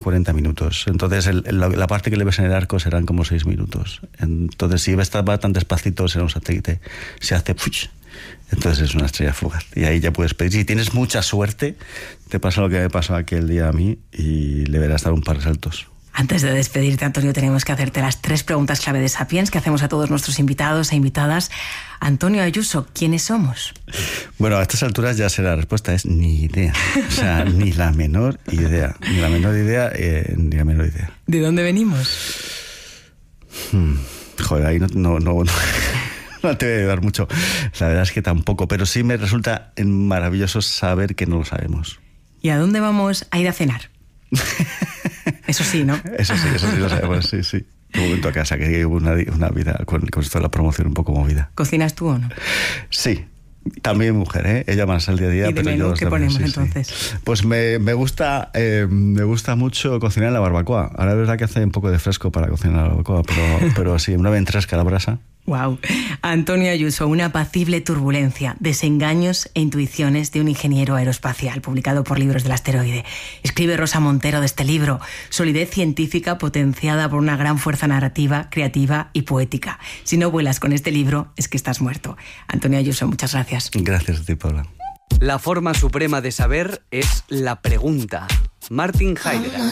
40 minutos. Entonces la parte que le ves en el arco serán como 6 minutos. Entonces si va tan despacito será un satélite, se hace ¡puch! Entonces es una estrella fugaz. Y ahí ya puedes pedir. Si tienes mucha suerte, te pasa lo que me pasó aquel día a mí y le verás dar un par de saltos. Antes de despedirte, Antonio, tenemos que hacerte las 3 preguntas clave de Sapiens que hacemos a todos nuestros invitados e invitadas. Antonio Ayuso, ¿quiénes somos? Bueno, a estas alturas ya sé la respuesta, es ni idea. O sea, ni la menor idea. Ni la menor idea, ni la menor idea. ¿De dónde venimos? Joder, ahí no te voy a ayudar mucho. La verdad es que tampoco, pero sí me resulta maravilloso saber que no lo sabemos. ¿Y a dónde vamos a ir a cenar? Eso sí, ¿no? Eso sí lo sabemos, sí. Un momento a casa, que llevo una vida con esto de la promoción un poco movida. ¿Cocinas tú o no? Sí. También mujer, ¿eh? Ella más al día a día. ¿Y de menú qué ponemos entonces? Sí. Pues me gusta mucho cocinar en la barbacoa. Ahora es verdad que hace un poco de fresco para cocinar en la barbacoa, pero sí, una ventresca a la brasa. Wow. Antonio Ayuso, una apacible turbulencia, desengaños e intuiciones de un ingeniero aeroespacial, publicado por Libros del Asteroide. Escribe Rosa Montero de este libro, solidez científica potenciada por una gran fuerza narrativa, creativa y poética. Si no vuelas con este libro, es que estás muerto. Antonio Ayuso, muchas gracias. Gracias a ti, Paula. La forma suprema de saber es la pregunta. Martin Heidegger.